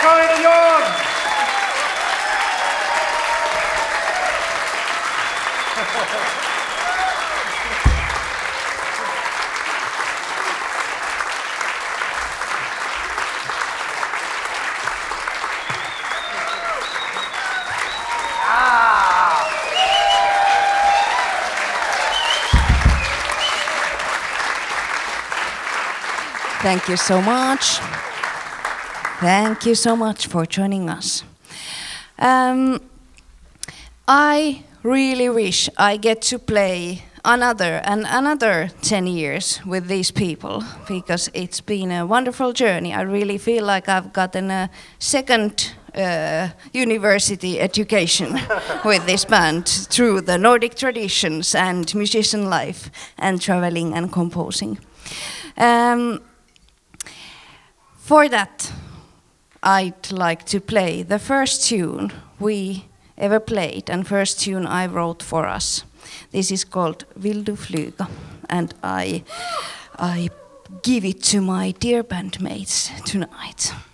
Carina Jon! Thank you so much. Thank you so much for joining us. I really wish I get to play another 10 years with these people, because it's been a wonderful journey. I really feel like I've gotten a second university education with this band through the Nordic traditions and musician life and traveling and composing. For that, I'd like to play the first tune we ever played and first tune I wrote for us. This is called Vill du flyga, and I give it to my dear bandmates tonight.